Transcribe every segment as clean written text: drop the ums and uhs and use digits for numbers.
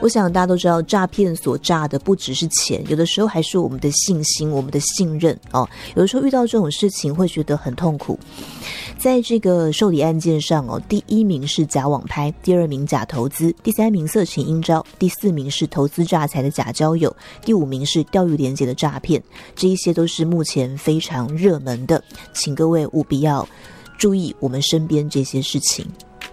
我想大家都知道，诈骗所诈的不只是钱，有的时候还是我们的信心、我们的信任哦。有的时候遇到这种事情会觉得很痛苦。在这个受理案件上哦，第1名是假网拍，第2名假投资，第3名色情应招，第4名是投资诈财的假交友，第5名是钓鱼连结的诈骗。这一些都是目前非常热门的，请各位务必要注意我们身边这些事情。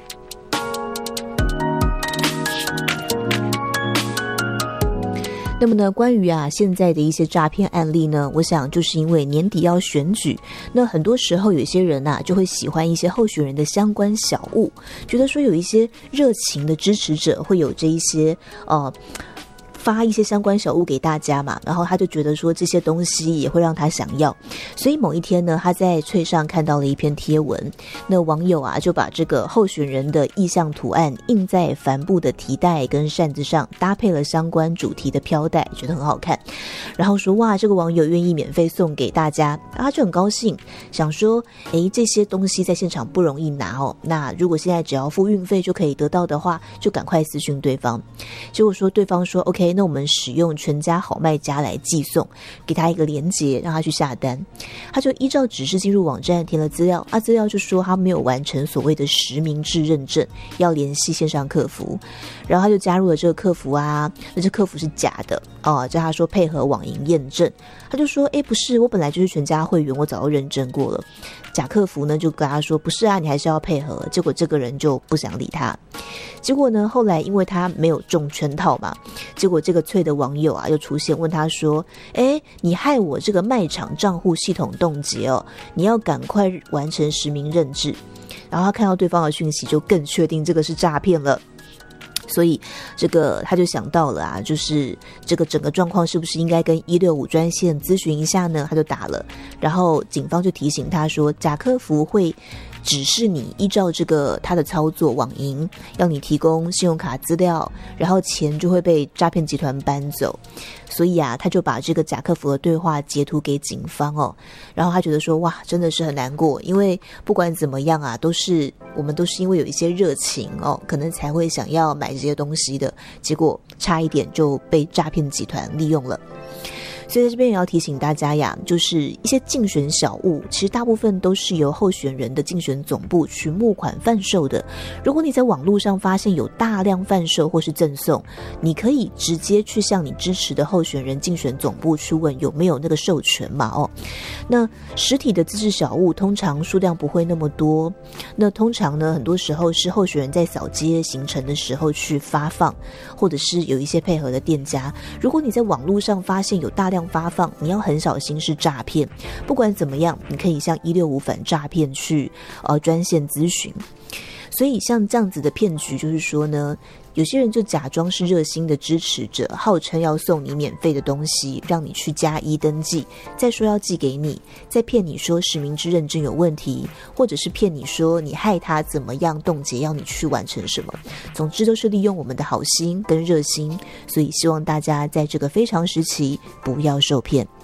那么呢，关于现在的一些诈骗案例呢，我想就是因为年底要选举，那很多时候有些人就会喜欢一些候选人的相关小物，觉得说有一些热情的支持者会有这一些发一些相关小物给大家嘛，然后他就觉得说这些东西也会让他想要，所以某一天呢，他在脆上看到了一篇贴文，那网友就把这个候选人的意象图案印在帆布的提袋跟扇子上，搭配了相关主题的飘带，觉得很好看，然后说哇，这个网友愿意免费送给大家，他就很高兴，想说这些东西在现场不容易拿哦，那如果现在只要付运费就可以得到的话，就赶快私讯对方。结果说对方说 OK，那我们使用全家好卖家来寄送，给他一个连结让他去下单，他就依照指示进入网站填了资料，资料就说他没有完成所谓的实名制认证，要联系线上客服，然后他就加入了这个客服那这客服是假的叫他说配合网银验证，他就说不是，我本来就是全家会员，我早就认证过了。假客服呢就跟他说不是你还是要配合，结果这个人就不想理他。结果呢后来因为他没有中全套嘛，结果这个脆的网友又出现问他说你害我这个卖场账户系统冻结你要赶快完成实名认证。然后他看到对方的讯息就更确定这个是诈骗了，所以这个他就想到了就是这个整个状况是不是应该跟165专线咨询一下呢？他就打了，然后警方就提醒他说，假客服会指示你依照这个他的操作网银，要你提供信用卡资料，然后钱就会被诈骗集团搬走。所以他就把这个假客服的对话截图给警方然后他觉得说哇，真的是很难过，因为不管怎么样我们都是因为有一些热情可能才会想要买这些东西的，结果差一点就被诈骗集团利用了。所以在这边也要提醒大家就是一些竞选小物，其实大部分都是由候选人的竞选总部去募款贩售的。如果你在网络上发现有大量贩售或是赠送，你可以直接去向你支持的候选人竞选总部去问有没有那个授权嘛那实体的自制小物通常数量不会那么多，那通常呢很多时候是候选人在扫街行程的时候去发放，或者是有一些配合的店家。如果你在网络上发现有大量发放，你要很小心是诈骗。不管怎么样，你可以向165反诈骗去专线咨询。所以像这样子的骗局，就是说呢，有些人就假装是热心的支持者，号称要送你免费的东西，让你去加1登记，再说要寄给你，再骗你说实名制认证有问题，或者是骗你说你害他怎么样冻结，要你去完成什么。总之都是利用我们的好心跟热心，所以希望大家在这个非常时期不要受骗。